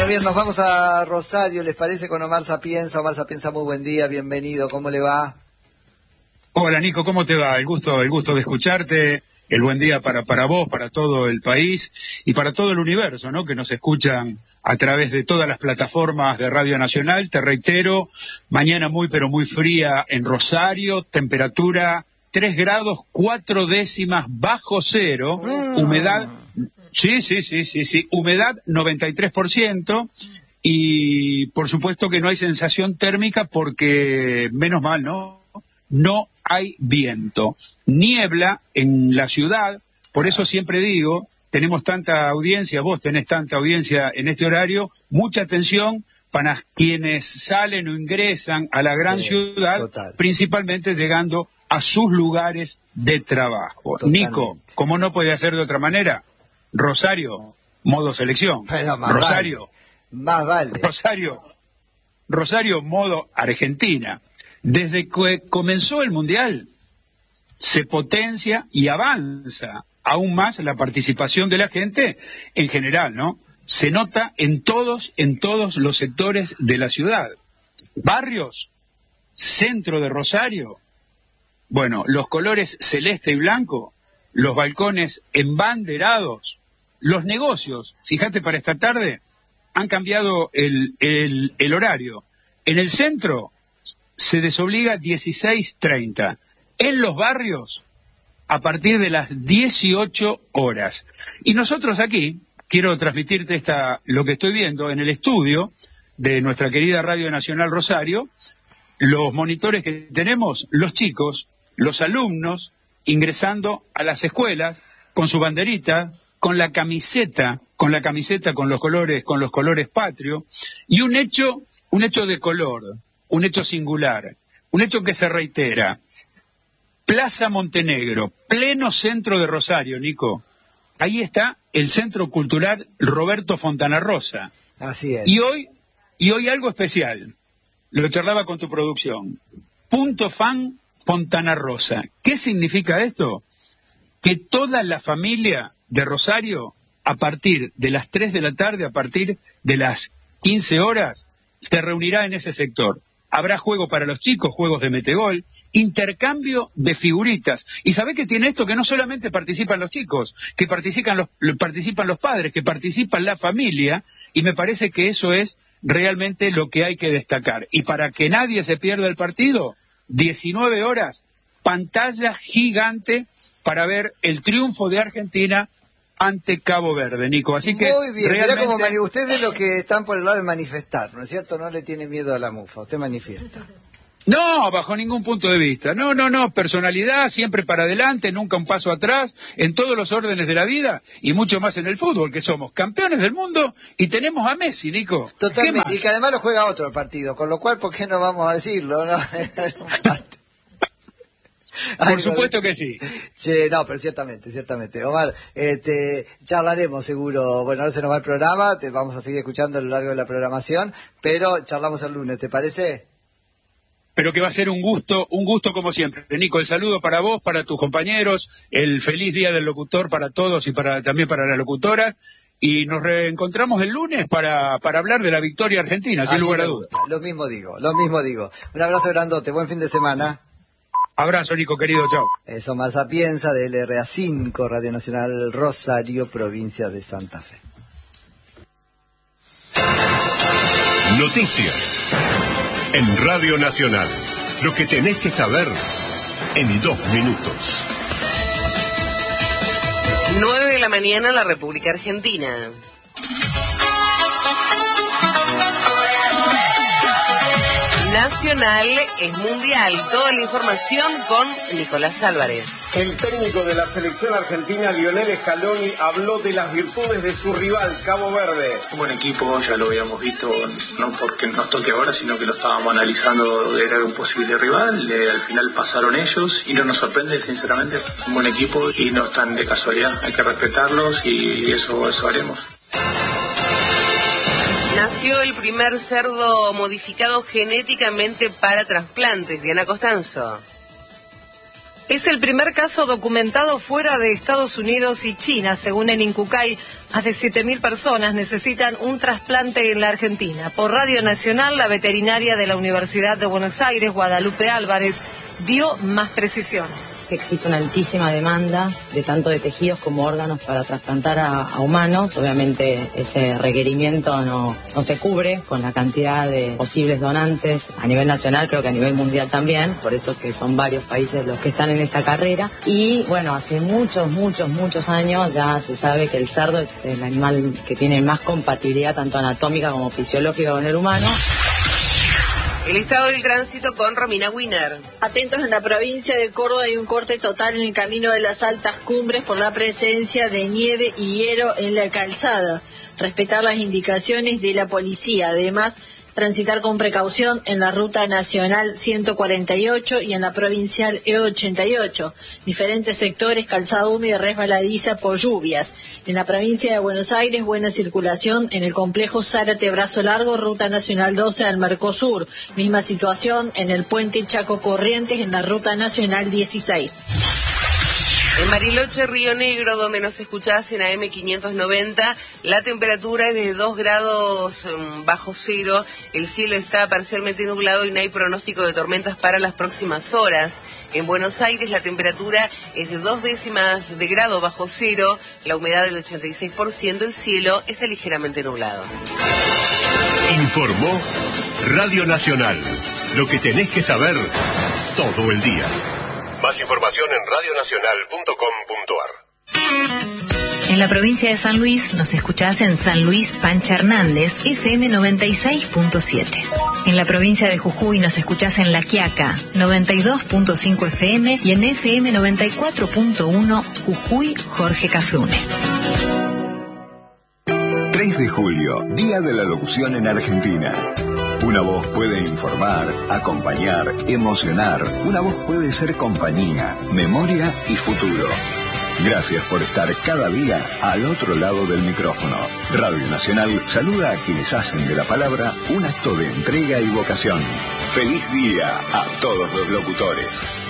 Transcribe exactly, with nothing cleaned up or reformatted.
bien, nos vamos a Rosario, ¿les parece? Con Omar Sapienza. Omar Sapienza, muy buen día, bienvenido, ¿cómo le va? Hola Nico, ¿cómo te va? El gusto, el gusto de escucharte, el buen día para, para vos, para todo el país y para todo el universo, ¿no? Que nos escuchan a través de todas las plataformas de Radio Nacional. Te reitero, mañana muy pero muy fría en Rosario, temperatura tres grados cuatro décimas bajo cero, mm. humedad, sí, sí, sí, sí, sí, humedad noventa y tres por ciento y por supuesto que no hay sensación térmica porque, menos mal, ¿no? No hay viento, niebla en la ciudad, por eso siempre digo, tenemos tanta audiencia, vos tenés tanta audiencia en este horario, mucha atención para quienes salen o ingresan a la gran sí, ciudad, total. Principalmente llegando a sus lugares de trabajo. Totalmente. Nico, como no puede hacer de otra manera, Rosario, modo selección. Pero más Rosario, vale. Más vale. Rosario, Rosario, modo Argentina. Desde que comenzó el Mundial, se potencia y avanza aún más la participación de la gente en general, ¿no? Se nota en todos, en todos los sectores de la ciudad. Barrios, centro de Rosario, bueno, los colores celeste y blanco, los balcones embanderados, los negocios, fíjate para esta tarde, han cambiado el, el, el horario. En el centro se desobliga dieciséis treinta. En los barrios, a partir de las dieciocho horas. Y nosotros aquí, quiero transmitirte esta, lo que estoy viendo en el estudio de nuestra querida Radio Nacional Rosario, los monitores que tenemos, los chicos, los alumnos, ingresando a las escuelas con su banderita, con la camiseta, con la camiseta con los colores, con los colores patrio, y un hecho, un hecho de color, un hecho singular, un hecho que se reitera. Plaza Montenegro, pleno centro de Rosario, Nico. Ahí está el Centro Cultural Roberto Fontana Rosa. Así es. Y hoy, y hoy algo especial. Lo charlaba con tu producción. Punto Fan Fontana Rosa. ¿Qué significa esto? Que toda la familia de Rosario, a partir de las tres de la tarde, a partir de las quince horas, se reunirá en ese sector. Habrá juego para los chicos, juegos de metegol, intercambio de figuritas. Y ¿sabés qué tiene esto? Que no solamente participan los chicos, que participan los, participan los padres, que participan la familia, y me parece que eso es realmente lo que hay que destacar. Y para que nadie se pierda el partido, diecinueve horas, pantalla gigante para ver el triunfo de Argentina ante Cabo Verde, Nico. Así que muy bien, realmente... mirá como usted es de los que están por el lado de manifestar, ¿no es cierto? No le tiene miedo a la mufa, usted manifiesta. No, bajo ningún punto de vista. No, no, no. Personalidad, siempre para adelante, nunca un paso atrás, en todos los órdenes de la vida y mucho más en el fútbol, que somos campeones del mundo y tenemos a Messi, Nico. Totalmente, y que además lo juega otro partido, con lo cual, ¿por qué no vamos a decirlo? ¿No? Por supuesto que sí. Sí, no, pero ciertamente, ciertamente. Omar, este, charlaremos seguro, bueno, ahora se nos va el programa, te vamos a seguir escuchando a lo largo de la programación, pero charlamos el lunes, ¿te parece? Pero que va a ser un gusto, un gusto como siempre. Nico, el saludo para vos, para tus compañeros, el feliz día del locutor para todos y para también para las locutoras. Y nos reencontramos el lunes para, para hablar de la victoria argentina, sin lugar a dudas. Lo mismo digo, lo mismo digo. Un abrazo grandote, buen fin de semana. Abrazo, Nico, querido, chao. Es Omar Sapienza de L R A cinco, Radio Nacional Rosario, provincia de Santa Fe. Noticias en Radio Nacional. Lo que tenés que saber en dos minutos. nueve de la mañana en la República Argentina. Nacional es mundial. Toda la información con Nicolás Álvarez. El técnico de la selección argentina, Lionel Scaloni, habló de las virtudes de su rival, Cabo Verde. Un buen equipo, ya lo habíamos visto, no porque nos toque ahora, sino que lo estábamos analizando, era un posible rival. Eh, al final pasaron ellos y no nos sorprende, sinceramente. Un buen equipo y no están de casualidad. Hay que respetarlos y eso, eso haremos. Nació el primer cerdo modificado genéticamente para trasplantes. Diana Costanzo. Es el primer caso documentado fuera de Estados Unidos y China, según el INCUCAI. Más de siete mil personas necesitan un trasplante en la Argentina. Por Radio Nacional, la veterinaria de la Universidad de Buenos Aires, Guadalupe Álvarez, dio más precisiones. Existe una altísima demanda de tanto de tejidos como órganos para trasplantar a, a humanos. Obviamente ese requerimiento no, no se cubre con la cantidad de posibles donantes a nivel nacional, creo que a nivel mundial también, por eso que son varios países los que están en esta carrera. Y bueno, hace muchos, muchos, muchos años ya se sabe que el cerdo es el animal que tiene más compatibilidad tanto anatómica como fisiológica con el humano. El estado del tránsito con Romina Wiener. Atentos, en la provincia de Córdoba hay un corte total en el camino de las altas cumbres por la presencia de nieve y hielo en la calzada. Respetar las indicaciones de la policía. Además, transitar con precaución en la ruta nacional ciento cuarenta y ocho y en la provincial E ochenta y ocho. Diferentes sectores, calzada húmeda y resbaladiza por lluvias. En la provincia de Buenos Aires, buena circulación en el complejo Zárate Brazo Largo, ruta nacional doce al Mercosur. Misma situación en el puente Chaco Corrientes en la ruta nacional dieciséis. En Bariloche, Río Negro, donde nos escuchás en A M quinientos noventa, la temperatura es de dos grados um, bajo cero, el cielo está parcialmente nublado y no hay pronóstico de tormentas para las próximas horas. En Buenos Aires la temperatura es de dos décimas de grado bajo cero, la humedad del ochenta y seis por ciento, el cielo está ligeramente nublado. Informó Radio Nacional, lo que tenés que saber todo el día. Más información en radio nacional punto com punto ar. En la provincia de San Luis nos escuchás en San Luis Pancha Hernández, F M noventa y seis punto siete. En la provincia de Jujuy nos escuchás en La Quiaca, noventa y dos punto cinco F M y en F M noventa y cuatro punto uno Jujuy Jorge Cafrune. tres de julio, Día de la Locución en Argentina. Una voz puede informar, acompañar, emocionar. Una voz puede ser compañía, memoria y futuro. Gracias por estar cada día al otro lado del micrófono. Radio Nacional saluda a quienes hacen de la palabra un acto de entrega y vocación. ¡Feliz día a todos los locutores!